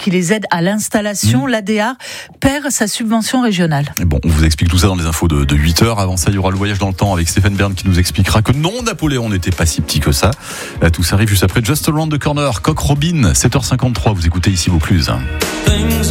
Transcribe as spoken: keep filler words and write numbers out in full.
qui les aide à l'installation. Mmh. L'A D R perd sa subvention régionale. Et bon, on vous explique tout ça dans les infos de, de huit heures. Avant ça, il y aura le voyage dans le temps avec Stéphane Bern qui nous expliquera que non, Napoléon n'était pas si petit que ça. Tout ça arrive juste après Just Around the Corner. Coq Robin, sept heures cinquante-trois. Vous écoutez ici Vaucluse.